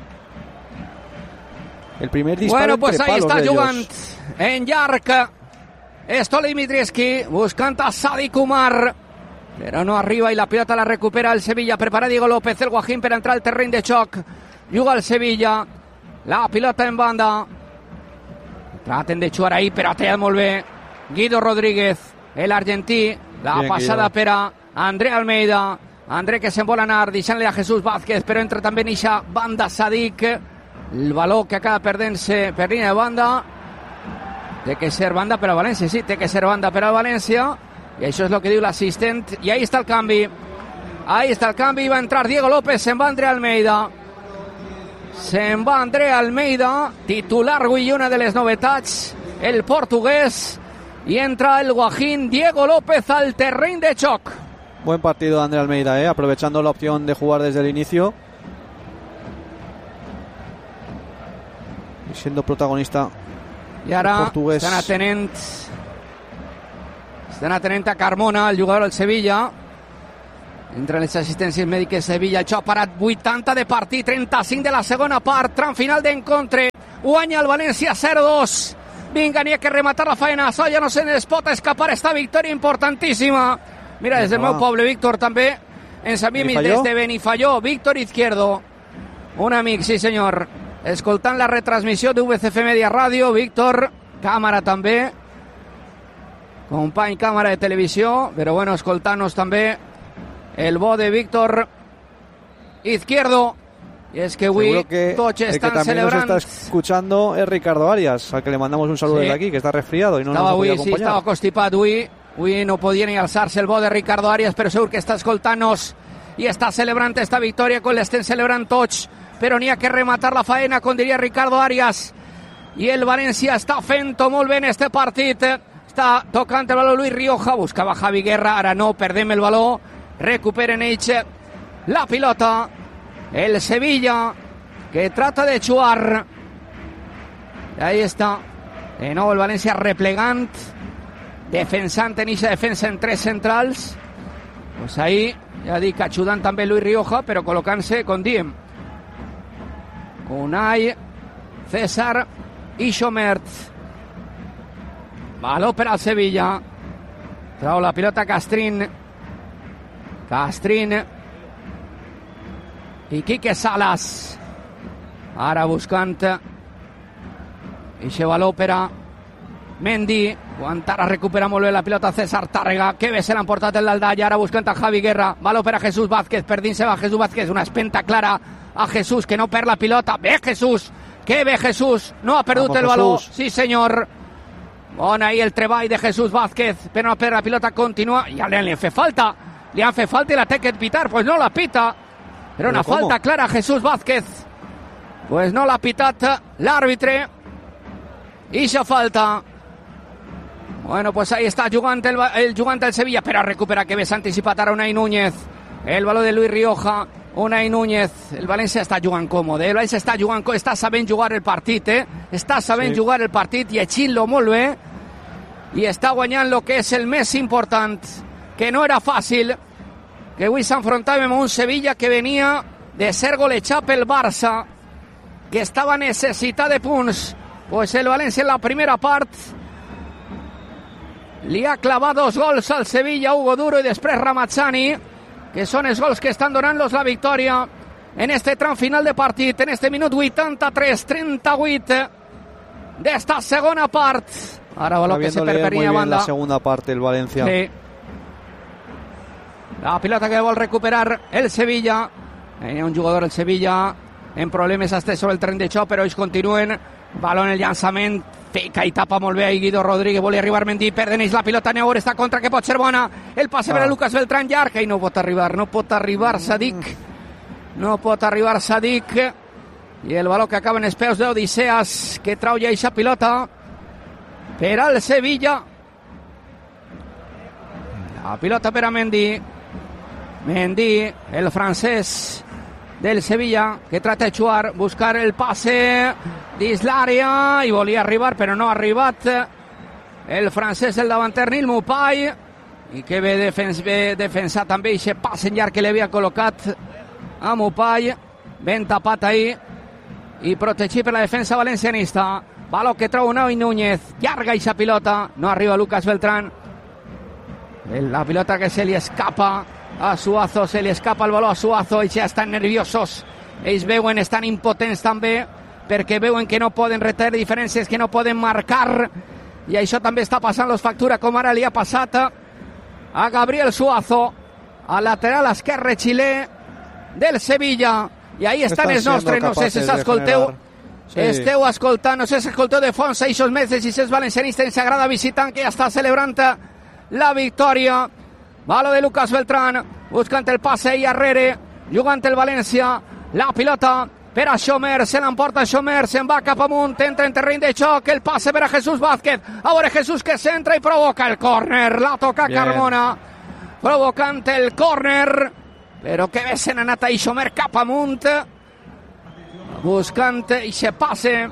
El primer disparo entre palos de ellos. Bueno, pues ahí está jugant en llarg Stole Dimitrievski, buscant a Sadik Umar, però no arriba i la pilota la recupera el Sevilla. Prepara Diego López, el Guajín per entrar al terreny de xoc. Juga el Sevilla, la pilota en banda. Traten de jugar ahí, però ha tallat molt bé Guido Rodríguez, el argentí. La Bien, passada Guido. Per a André Almeida, André que se'n vol anar, deixant-li a Jesús Vázquez, però entra també en eixa banda Sadik, el baló que acaba perdent-se per línia de banda. Té que ser banda per al València, sí, té que ser banda per al València, i això és el que diu l'assistent, i ahí està el canvi, ahí està el canvi, va entrar Diego López, se'n va André Almeida, se'n va André Almeida, titular avui, una de les novetats, el portuguès, y entra el guajín Diego López al terreno de choc. Buen partido de André Almeida, ¿eh? Aprovechando la opción de jugar desde el inicio y siendo protagonista. I ara portuguès. estan atenents estan atenent a Carmona, el jugador del Sevilla. Entre les assistències mèdiques Sevilla, el xoc parat, vuitanta de partit, trenta-cinc de la segona part, tram final d'encontre, guanya el València zero dos. Vinga, n'hi ha que rematar la faena, Salla no se les pot escapar esta victòria importantíssima. Mira, des del meu poble, Víctor, també ens enviem des de Benifalló, Víctor Izquierdo, un amic, sí senyor, escoltant la retransmissió de V C F Media Ràdio. Víctor, càmera també, company càmera de televisió, però bueno, escoltant-nos també el bo de Víctor Izquierdo. Y es que hoy tots están el que celebrando. Nos está escuchando es Ricardo Arias, al que le mandamos un saludo sí. desde aquí, que está resfriado y no estaba nos ha podido avui, acompañar. Sí, estava constipat avui. Avui no podia ni alçar-se el bo de Ricardo Arias, però segur que està escoltant-nos i està celebrant esta victòria com l'estem celebrant tots. Però n'hi ha que rematar la faena, com diria Ricardo Arias. I el València està fent-ho molt bé en este partit. Està tocant el baló Luis Rioja, buscava Javi Guerra, ara no, perdem el baló. Recuperen ells la pilota. El Sevilla, que trata de jugar. Y ahí está. De nou el València replegant, defensant en eixa defensa en tres centrals. Pues ahí, ja dic, ajudant també Luis Rioja, però col·locant-se, com diem, Unai, César i Xomert. Baló per al Sevilla. Trau la pilota Castrín. Castrín i Quique Salas. Ara buscant eixe baló per a Mendy. Ara recupera molt bé la pilota César Tàrrega. Que bé se l'han portat el d'Aldalla. Ara buscant a Javi Guerra. Baló per a Jesús Vázquez. Perdint-se va Jesús Vázquez. Una espenta clara a Jesús, que no perd la pilota. Bé Jesús. Que bé Jesús. No ha perdut el baló. Sí senyor. Bon ahí el treball de Jesús Vázquez. Però no perd la pilota. Continua. Ja li han fet falta. Li han fet falta i la té que pitar. Pues no la pita. Era una ¿Cómo? falta clara a Jesús Vázquez. Pues no l'ha pitat l'àrbitre. Ixa falta. Bueno, pues ahí està jugant el, el jugant el Sevilla, però recupera, que bé s'ha anticipat ara Unai Núñez. El baló de Luis Rioja. Unai Núñez. El València està jugant còmode. El València està jugant còmode. Està sabent jugar el partit, eh? Està sabent sí. jugar el partit, llegint-lo molt bé. I està guanyant el que és el més important, que no era fàcil, que avui s'enfrontàvem amb un Sevilla que venia de ser golejat pel Barça, que estava necessitat de punts. Pues el València en la primera part li ha clavat dos gols al Sevilla, Hugo Duro i després Ramazzani, que són els gols que estan donant-los la victòria en este tram final de partit, en este minut vuitanta-tres trenta-vuit d'esta segona part. Ara baló que se perperia a banda. La segunda parte el Valencia. Sí. La pilota que vol recuperar el Sevilla. Hi ha un jugador del Sevilla en problemes hasta sobre el tren de xoc, però ells continuen. Baló en el llançament, fica i tapa molt bé ahí Guido Rodríguez, volia arribar Mendy, perden ells la pilota, Neu esta contra que pot ser bona, el passe ah. per a Lucas Beltrán llarg, i no pot arribar, no pot arribar Sadik, no pot arribar Sadik, i el baló que acaba en els peus d'Odiseas, que trau ja eixa pilota per al Sevilla. La pilota per a Mendy. Mendy, el francès del Sevilla, que trata de jugar, buscar el passe dins l'àrea, i volia arribar, però no ha arribat el francès, el davanter Nil Mupai, i que ve, defens, ve defensar també aquest passe en llarg que li havia col·locat a Mupai, ben tapat ahí, i protegit per la defensa valencianista. Baló que trau Unai Núñez, llarga aquesta pilota, no arriba Lucas Beltrán, la pilota que se li escapa a Suazo, se li escapa el baló a Suazo, ells ja estan nerviosos, ells veuen, estan impotents també, perquè veuen que no poden retallar diferències, que no poden marcar, i això també està passant los factura, com ara li ha passat a Gabriel Suazo, al lateral esquerre xilè del Sevilla, i ahí estan els nostres, no sé si s'escolteu, sí. esteu escoltant, no sé si escolteu de fons eixos meses i si és valencianista ens agrada visitant, que ja està celebrant la victòria. Baló de Lucas Beltrán, buscant el passe i arrere, jugant el València, la pilota per a Xomer, se l'emporta Xomer, se'n va cap amunt, entra en terreny de xoc, el passe per a Jesús Vázquez, a veure Jesús que centra i provoca el córner, la toca Bien. Carmona, provocant el córner, però que bé se n'ha anat ahí Xomer cap amunt, buscant i se passe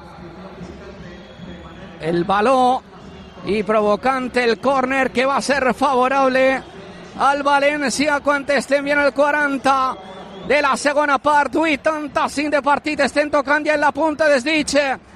el baló i provocant el córner que va ser favorable al València quan estem bien el quaranta de la segona part. vuitanta-cinc de partit, estem tocant ja en la punta desdig